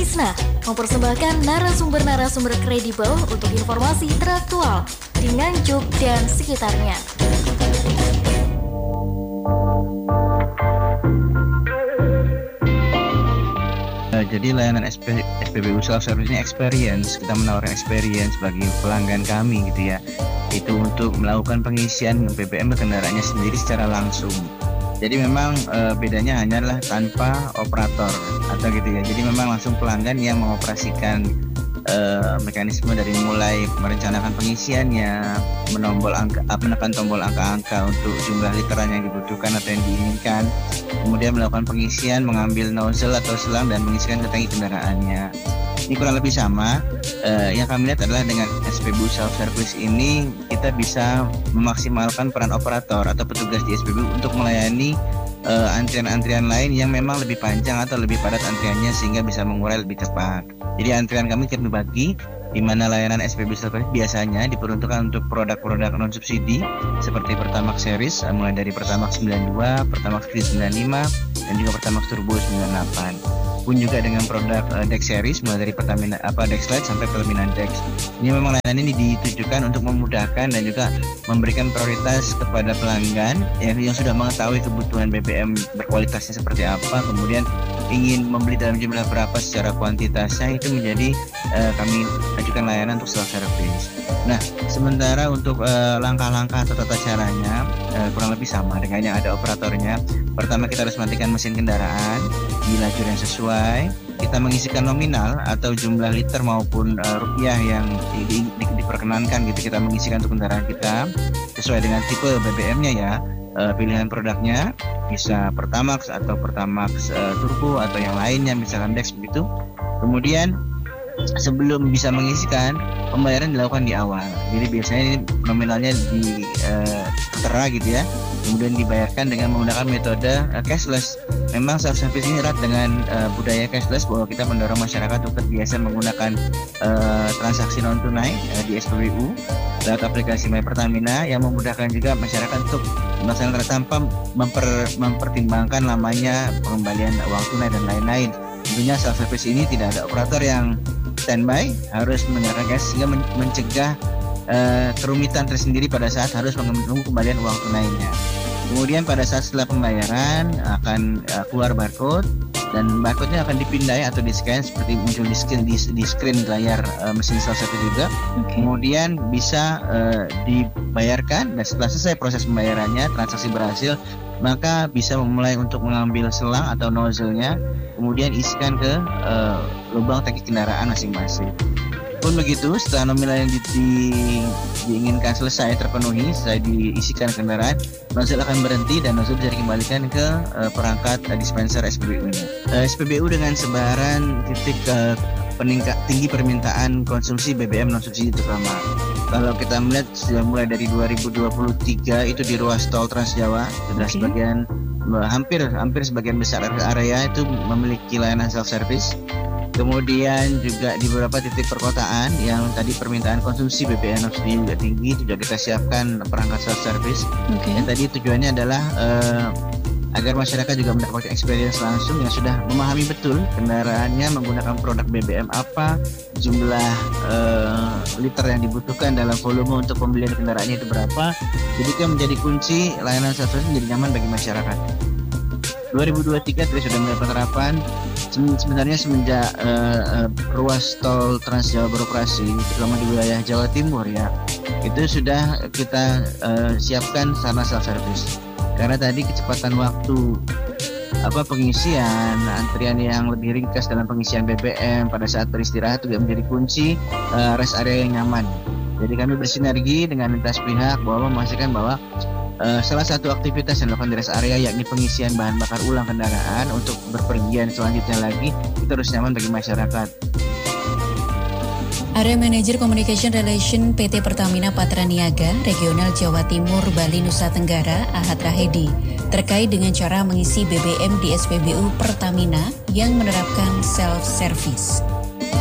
Krisna mempersembahkan narasumber-narasumber kredibel untuk informasi teraktual di Nganjuk dan sekitarnya. Jadi layanan SPBU Self Service ini experience, kita menawarkan experience bagi pelanggan kami gitu ya. Itu untuk melakukan pengisian BBM kendaraannya sendiri secara langsung. Jadi memang bedanya hanyalah tanpa operator atau gitu ya. Jadi memang langsung pelanggan yang mengoperasikan mekanisme dari mulai merencanakan pengisiannya, menekan tombol angka-angka untuk jumlah literan yang dibutuhkan atau yang diinginkan, kemudian melakukan pengisian, mengambil nozzle atau selang dan mengisikan ke tangki kendaraannya. Ini kurang lebih sama. Yang kami lihat adalah dengan SPBU Self Service ini kita bisa memaksimalkan peran operator atau petugas di SPBU untuk melayani antrian-antrian lain yang memang lebih panjang atau lebih padat antriannya sehingga bisa mengurai lebih cepat. Jadi antrian kami kami bagi di mana layanan SPBU Self Service biasanya diperuntukkan untuk produk-produk non subsidi seperti Pertamax series mulai dari Pertamax 92, Pertamax 95 dan juga Pertamax Turbo 98. Pun juga dengan produk Dex series mulai dari Pertamina Dex Lite sampai Pertamina Dex. Ini memang layanan ini ditujukan untuk memudahkan dan juga memberikan prioritas kepada pelanggan yang sudah mengetahui kebutuhan BBM berkualitasnya seperti apa, kemudian ingin membeli dalam jumlah berapa secara kuantitasnya, itu menjadi kami ajukan layanan untuk self service. Nah, sementara untuk langkah-langkah atau tata caranya kurang lebih sama dengan yang ada operatornya. Pertama, kita harus matikan mesin kendaraan di lajur yang sesuai. Kita mengisikan nominal atau jumlah liter maupun rupiah yang diperkenankan gitu, kita mengisikan untuk kendaraan kita sesuai dengan tipe BBM-nya ya. Pilihan produknya bisa Pertamax atau Pertamax Turbo atau yang lainnya misalkan Dex begitu. Kemudian sebelum bisa mengisikan, pembayaran dilakukan di awal. Jadi biasanya ini nominalnya tertera gitu ya, kemudian dibayarkan dengan menggunakan metode cashless. Memang self service ini erat dengan budaya cashless, bahwa kita mendorong masyarakat untuk terbiasa menggunakan transaksi non tunai di SPBU lewat aplikasi My Pertamina yang memudahkan juga masyarakat untuk melaksanakan tanpa mempertimbangkan lamanya pengembalian uang tunai dan lain-lain. Tentunya self service ini tidak ada operator yang standby, harus menyerahkan cash sehingga mencegah kerumitan tersendiri pada saat harus menunggu kembalian uang tunainya. Kemudian pada saat setelah pembayaran akan keluar barcode, dan barcode-nya akan dipindai atau di-scan seperti muncul di screen layar mesin self service juga. Kemudian bisa dibayarkan, dan setelah selesai proses pembayarannya, transaksi berhasil, maka bisa memulai untuk mengambil selang atau nozzle-nya, kemudian isikan ke lubang tangki kendaraan masing-masing. Pun begitu, setelah nominal yang diinginkan selesai terpenuhi, setelah diisikan kendaraan, nozzle akan berhenti dan nozzle bisa dikembalikan ke perangkat dispenser SPBU-nya. SPBU dengan sebaran titik tinggi permintaan konsumsi BBM non subsidi terutama. Kalau kita melihat sudah mulai dari 2023 itu di ruas tol Trans Jawa sudah sebagian hampir sebagian besar area itu memiliki layanan self service. Kemudian juga di beberapa titik perkotaan yang tadi permintaan konsumsi BBM non subsidi juga tinggi, juga kita siapkan perangkat self service. Yang tadi tujuannya adalah agar masyarakat juga mendapatkan experience langsung yang sudah memahami betul kendaraannya menggunakan produk BBM apa, jumlah liter yang dibutuhkan dalam volume untuk pembelian kendaraannya itu berapa. Jadi itu menjadi kunci layanan self service menjadi nyaman bagi masyarakat. 2023 terus sudah mulai penerapan. Sebenarnya semenjak ruas tol Trans Jawa beroperasi, terutama di wilayah Jawa Timur ya, itu sudah kita siapkan sarana self service. Karena tadi kecepatan waktu pengisian, antrian yang lebih ringkas dalam pengisian BBM pada saat beristirahat juga menjadi kunci rest area yang nyaman. Jadi kami bersinergi dengan lintas pihak bahwa memastikan bahwa salah satu aktivitas yang dilakukan di rest area yakni pengisian bahan bakar ulang kendaraan untuk berpergian selanjutnya lagi itu harus nyaman bagi masyarakat. Area Manager Communication Relation PT Pertamina Patraniaga Regional Jawa Timur Bali Nusa Tenggara Ahad Rahedi terkait dengan cara mengisi BBM di SPBU Pertamina yang menerapkan self-service.